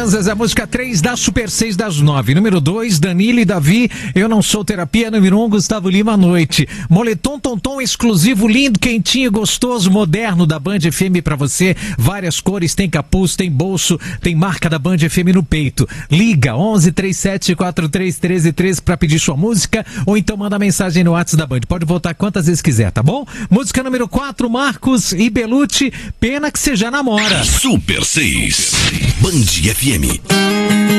A música 3 da Super 6 das 9. Número 2, Danilo e Davi, Eu Não Sou Terapia. Número 1, Gustavo Lima, à noite. Moletom Tonton exclusivo, lindo, quentinho, gostoso, moderno da Band FM pra você. Várias cores, tem capuz, tem bolso, tem marca da Band FM no peito. Liga 11 37 43 13 13 pra pedir sua música ou então manda mensagem no WhatsApp da Band. Pode voltar quantas vezes quiser, tá bom? Música número 4, Marcos e Belucci, Pena que Você Já Namora. Super 6, Band FM.